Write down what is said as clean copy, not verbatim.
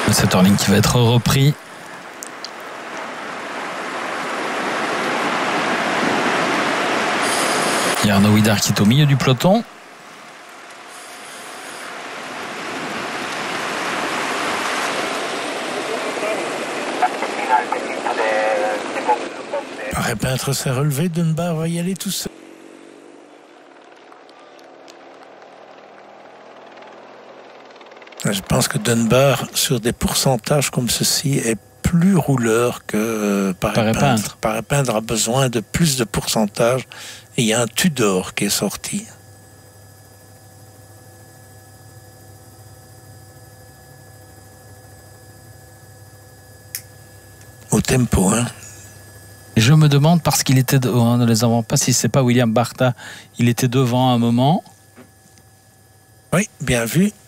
C'est en ligne qui va être repris. Il y a Arnaud Huidar qui est au milieu du peloton. Paraît peintre s'est relevé, Dunbar va y aller tout seul. Je pense que Dunbar, sur des pourcentages comme ceci, est plus rouleur que Paraît-Peintre. Paraît-Peintre a besoin de plus de pourcentage. Et il y a un Tudor qui est sorti. Au tempo, hein. Je me demande, parce qu'il était devant, ne les avons pas, si c'est pas William Barta, il était devant à un moment. Oui, bien vu.